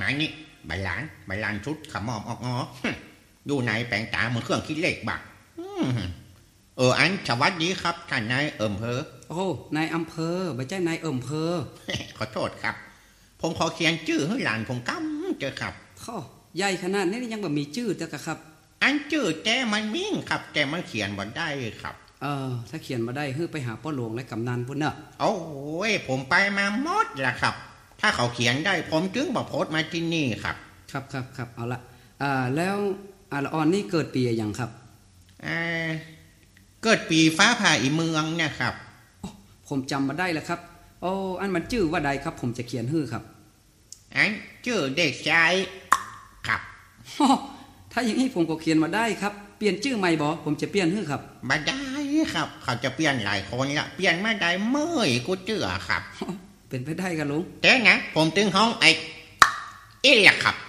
มานี่ใบหลานชุดขมอมออกงออยู่ในแปลงตาเหมือนเครื่องคิดเลขบักอันสวัสดีครับท่านนายอำเภอโอ้นายอำเภอไม่ใช่นายอำเภอขอโทษครับผมขอเขียนชื่อให้หลานผมกำเจอครับข้อใหญ่ขนาดนี้ยังแบบมีชื่อเจ้าครับอันชื่อแต่มันมิ่งครับแต่มันเขียนบ่ได้ครับถ้าเขียนมาได้ให้ไปหาพ่อหลวงและกำนันพุ่นเนอะโอ้ยผมไปมาหมดละครับถ้าเขาเขียนได้ผมจึงบอกโพสมาที่นี่ครับครับเอาละแล้วละออนนี่เกิดปีอย่างครับเกิดปีฟ้าผ่าอีเมืองเนี่ยครับผมจำมาได้แล้วครับอันมันชื่อว่าใดครับผมจะเขียนฮื้อครับอันชื่อเด็กชายครับถ้าอย่างนี้ผมก็เขียนมาได้ครับเปลี่ยนชื่อใหม่บ่ผมจะเปลี่ยนฮื้อครับมาได้ครับเขาจะเปลี่ยนหลายคนละเปลี่ยนมาได้เมื่อยกูเจือครับเป็นไปได้กันลุงแต่นะผมตึงห้องไอ้ละครับ